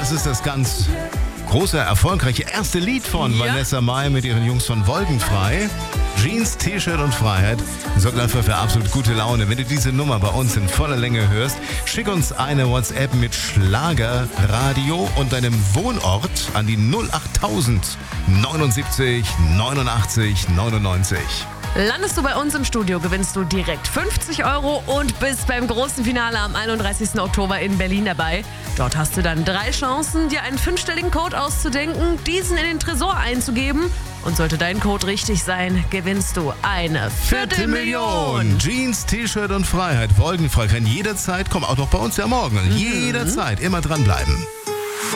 Das ist das ganz große, erfolgreiche erste Lied von Vanessa Mai mit ihren Jungs von Wolkenfrei. Jeans, T-Shirt und Freiheit sorgt einfach für absolut gute Laune. Wenn du diese Nummer bei uns in voller Länge hörst, schick uns eine WhatsApp mit Schlagerradio und deinem Wohnort an die 08000 79 89 99. Landest du bei uns im Studio, gewinnst du direkt 50 € und bist beim großen Finale am 31. Oktober in Berlin dabei. Dort hast du dann 3 Chancen, dir einen 5-stelligen Code auszudenken, diesen in den Tresor einzugeben. Und sollte dein Code richtig sein, gewinnst du eine Viertelmillion. Jeans, T-Shirt und Freiheit. Wolkenfrei kann jederzeit kommen, auch noch bei uns ja morgen. Jederzeit, immer dranbleiben.